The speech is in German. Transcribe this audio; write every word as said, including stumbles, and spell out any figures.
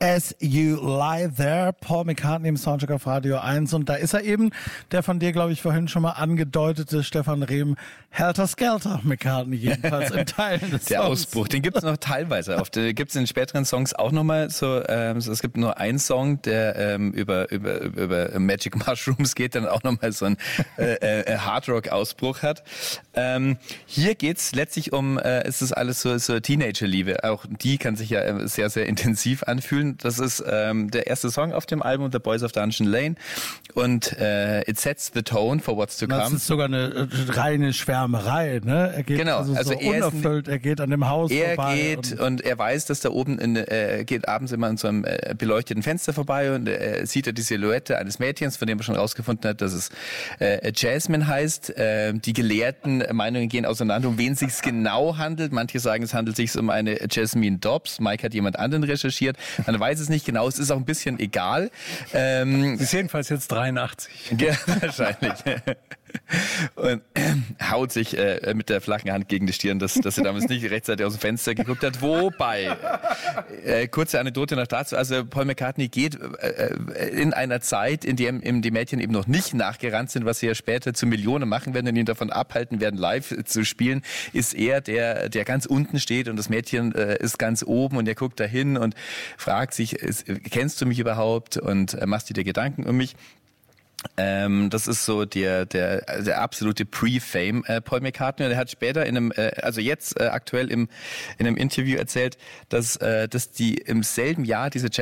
As You Lie There, Paul McCartney im Soundcheck auf Radio eins. Und da ist er eben, der von dir, glaube ich, vorhin schon mal angedeutete Stefan Rehm, Helter Skelter McCartney, jedenfalls in Teilen des Der Songs. Ausbruch, den gibt es noch teilweise. Auf der, gibt es in den späteren Songs auch nochmal so, ähm, so, es gibt nur einen Song, der ähm, über, über, über Magic Mushrooms geht, dann auch nochmal so einen äh, äh, Hardrock-Ausbruch hat. Ähm, hier geht's letztlich um, äh, es ist alles so, so Teenager-Liebe. Auch die kann sich ja äh, sehr, sehr intensiv anfühlen. Das ist ähm, der erste Song auf dem Album, The Boys of Dungeon Lane. Und äh, it sets the tone for what's to come. Das ist sogar eine äh, reine Schwärmerei, ne? Er geht genau, also, also so er unerfüllt, er geht an dem Haus er vorbei. Er geht und, und er weiß, dass da oben, in, äh, geht abends immer an so einem äh, beleuchteten Fenster vorbei und äh, sieht er die Silhouette eines Mädchens, von dem er schon rausgefunden hat, dass es äh, Jasmine heißt. Äh, die gelehrten Meinungen gehen auseinander, um wen es sich genau handelt. Manche sagen, es handelt sich um eine Jasmine Dobbs. Mike hat jemand anderen recherchiert. Man weiß es nicht genau. Es ist auch ein bisschen egal. Ähm, Sie ist jedenfalls jetzt dreiundachtzig. Ja, wahrscheinlich. Und äh, haut sich äh, mit der flachen Hand gegen die Stirn, dass, dass er damals nicht rechtzeitig aus dem Fenster geguckt hat. Wobei, äh, kurze Anekdote noch dazu, also Paul McCartney geht äh, in einer Zeit, in der in die Mädchen eben noch nicht nachgerannt sind, was sie ja später zu Millionen machen werden und ihn davon abhalten werden, live zu spielen, ist er der, der ganz unten steht und das Mädchen äh, ist ganz oben und er guckt dahin und fragt sich, ist, kennst du mich überhaupt und äh, machst du dir Gedanken um mich? Ähm, das ist so der der der absolute Pre-Fame äh, Paul McCartney. Und er hat später in einem, äh, also jetzt äh, aktuell im in einem Interview erzählt, dass äh, dass die im selben Jahr diese